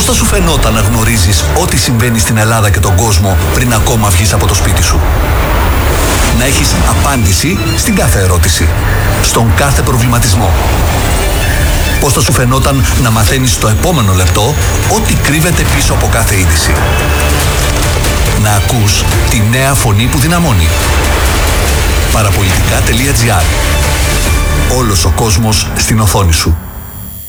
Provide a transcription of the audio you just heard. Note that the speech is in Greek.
θα σου φαινόταν να γνωρίζεις ό,τι συμβαίνει στην Ελλάδα και τον κόσμο πριν ακόμα βγεις από το σπίτι σου? Να έχεις απάντηση στην κάθε ερώτηση, στον κάθε προβληματισμό. Πώς θα σου φαινόταν να μαθαίνεις στο επόμενο λεπτό ό,τι κρύβεται πίσω από κάθε είδηση? Να ακούς τη νέα φωνή που δυναμώνει. Παραπολιτικά.gr. Όλος ο κόσμος στην οθόνη σου.